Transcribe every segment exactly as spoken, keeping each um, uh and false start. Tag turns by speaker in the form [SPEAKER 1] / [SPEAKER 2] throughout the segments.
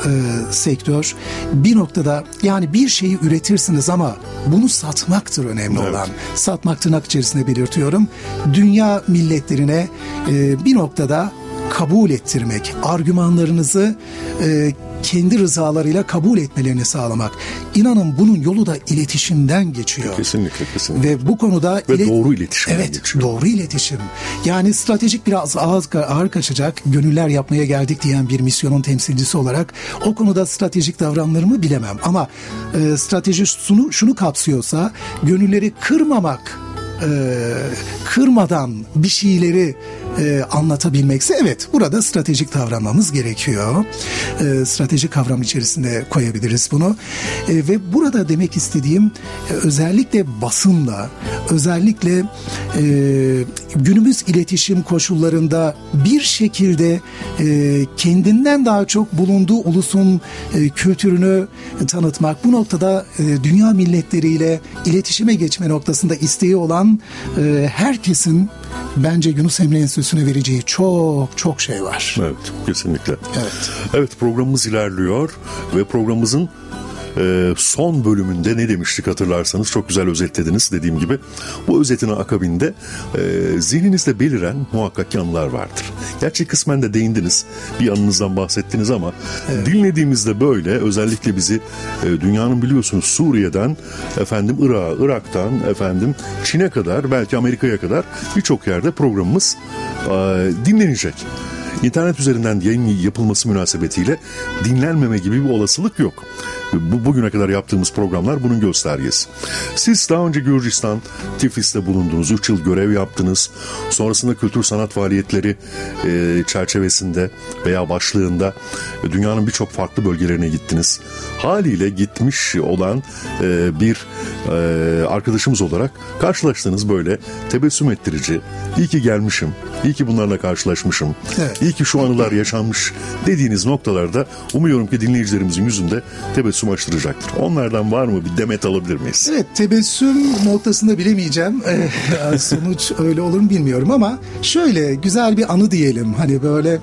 [SPEAKER 1] e, sektör. Bir noktada yani bir şeyi üretirsiniz ama bunu satmaktır önemli
[SPEAKER 2] evet.
[SPEAKER 1] olan. Satmak tırnak içerisinde belirtiyorum. Dünya milletlerine e, bir noktada kabul ettirmek, argümanlarınızı e, kendi rızalarıyla kabul etmelerini sağlamak. İnanın bunun yolu da iletişimden geçiyor.
[SPEAKER 2] Kesinlikle, kesinlikle.
[SPEAKER 1] Ve bu konuda
[SPEAKER 2] ve
[SPEAKER 1] ile...
[SPEAKER 2] doğru iletişimden
[SPEAKER 1] evet,
[SPEAKER 2] geçiyor.
[SPEAKER 1] Doğru iletişim. Yani stratejik biraz ağır, ağır kaçacak, gönüller yapmaya geldik diyen bir misyonun temsilcisi olarak o konuda stratejik davranlarımı bilemem. Ama e, strateji şunu, şunu kapsıyorsa gönülleri kırmamak, e, kırmadan bir şeyleri E, anlatabilmekse evet burada stratejik davranmamız gerekiyor. E, strateji kavram içerisinde koyabiliriz bunu. E, ve burada demek istediğim e, özellikle basınla, özellikle e, günümüz iletişim koşullarında bir şekilde e, kendinden daha çok bulunduğu ulusun e, kültürünü tanıtmak, bu noktada e, dünya milletleriyle iletişime geçme noktasında isteği olan e, herkesin bence Yunus Emre Enstitüsü'ne vereceği çok çok şey var.
[SPEAKER 2] Evet, kesinlikle.
[SPEAKER 1] Evet.
[SPEAKER 2] Evet, programımız ilerliyor ve programımızın e, son bölümünde ne demiştik hatırlarsanız çok güzel özetlediniz dediğim gibi. Bu özetin akabinde e, zihninizde beliren muhakkak anılar vardır. Gerçi kısmen de değindiniz. Bir anınızdan bahsettiniz ama evet. dinlediğimizde böyle özellikle bizi e, dünyanın biliyorsunuz Suriye'den efendim Irak'a, Irak'tan efendim Çin'e kadar belki Amerika'ya kadar birçok yerde programımız e, dinlenecek. İnternet üzerinden yayın yapılması münasebetiyle dinlenmeme gibi bir olasılık yok. Bu, bugüne kadar yaptığımız programlar bunun göstergesi. Siz daha önce Gürcistan, Tiflis'te bulundunuz, üç yıl görev yaptınız. Sonrasında kültür sanat faaliyetleri e, çerçevesinde veya başlığında e, dünyanın birçok farklı bölgelerine gittiniz. Haliyle gitmiş olan e, bir e, arkadaşımız olarak karşılaştığınız böyle tebessüm ettirici, iyi ki gelmişim, iyi ki bunlarla karşılaşmışım, evet. iyi ki şu anılar yaşanmış dediğiniz noktalarda umuyorum ki dinleyicilerimizin yüzünde tebessüm açtıracaktır. Onlardan var mı? Bir demet alabilir miyiz?
[SPEAKER 1] Evet, tebessüm noktasında bilemeyeceğim. Ee, sonuç öyle olur mu bilmiyorum ama şöyle güzel bir anı diyelim. Hani böyle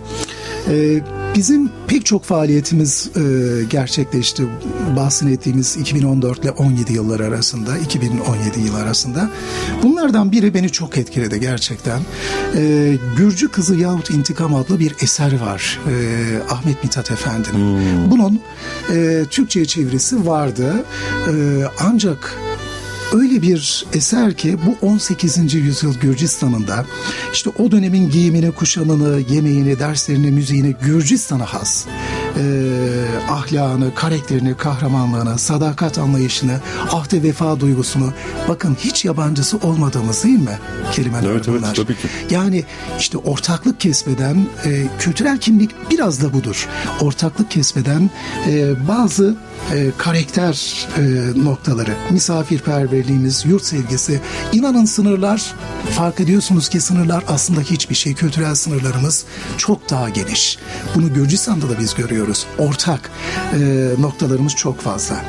[SPEAKER 1] e, bizim pek çok faaliyetimiz e, gerçekleşti. Bahsettiğimiz iki bin on dört ile on yedi yıllar arasında, iki bin on yedi yıl arasında. Bunlardan biri beni çok etkiledi gerçekten. E, Gürcü Kızı yahut İntikam adlı bir eser var. E, Ahmet Mithat Efendi'nin. Hmm. Bunun e, Türkçe'ye çevirisi vardı. E, ancak öyle bir eser ki bu on sekizinci yüzyıl Gürcistan'ında işte o dönemin giyimini, kuşamını, yemeğini, derslerini, müziğini Gürcistan'a has, e, ahlakını, karakterini, kahramanlığını, sadakat anlayışını, ahde vefa duygusunu, bakın hiç yabancısı olmadığımız değil mi kelimeler
[SPEAKER 2] evet,
[SPEAKER 1] bunlar.
[SPEAKER 2] Evet, tabii ki.
[SPEAKER 1] Yani işte ortaklık kesbeden e, kültürel kimlik biraz da budur. Ortaklık kesbeden e, bazı e, karakter e, noktaları, misafirperverliğimiz, yurt sevgisi. İnanın sınırlar, fark ediyorsunuz ki sınırlar aslında hiçbir şey. Kültürel sınırlarımız çok daha geniş. Bunu Gürcistan'da da biz görüyoruz. Ortak e, noktalarımız çok fazla.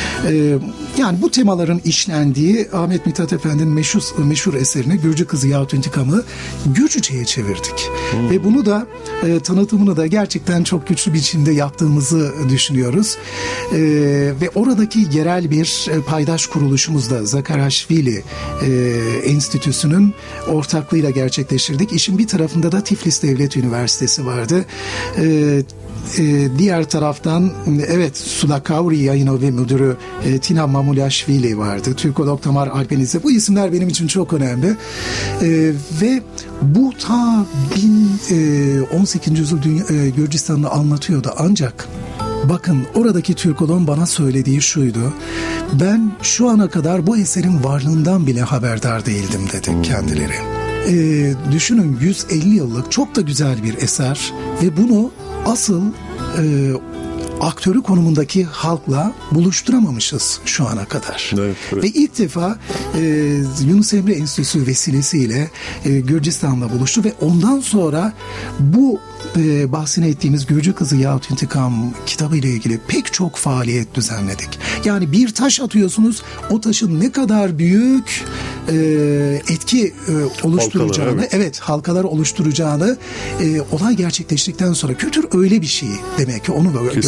[SPEAKER 1] E, yani bu temaların işlendiği Ahmet Mithat Efendi'nin meşhur, meşhur eserini Gürcü Kızı yahut İntikam'ı Gürcüce'ye çevirdik. Hmm. Ve bunu da e, tanıtımını da gerçekten çok güçlü biçimde yaptığımızı düşünüyoruz. E, ve oradaki yerel bir e, paydaş kuruluşumuz da Zakaraşvili e, Enstitüsü'nün ortaklığıyla gerçekleştirdik. İşin bir tarafında da Tiflis Devlet Üniversitesi vardı. E, Ee, diğer taraftan evet Sulakavri Yayınovi müdürü e, Tina Mamulaşvili vardı. Türkolog Tamar Alpenize. Bu isimler benim için çok önemli. Ee, ve bu ta bin, e, on sekizinci yüzyıl dünya, e, Gürcistan'ı anlatıyordu. Ancak bakın oradaki Türkolog'un bana söylediği şuydu. Ben şu ana kadar bu eserin varlığından bile haberdar değildim dedi hmm. kendileri. Ee, düşünün yüz elli yıllık çok da güzel bir eser ve bunu asıl e, aktörü konumundaki halkla buluşturamamışız şu ana kadar.
[SPEAKER 2] Evet, evet.
[SPEAKER 1] Ve ilk defa e, Yunus Emre Enstitüsü vesilesiyle e, Gürcistan'la buluştu ve ondan sonra bu e, bahsini ettiğimiz Gürcü Kızı yahut İntikam kitabı ile ilgili pek çok faaliyet düzenledik. Yani bir taş atıyorsunuz, o taşın ne kadar büyük e, etki e, oluşturacağını,
[SPEAKER 2] halkalar, evet.
[SPEAKER 1] evet halkalar oluşturacağını e, olay gerçekleştikten sonra kültür öyle bir şey demek ki onu böyle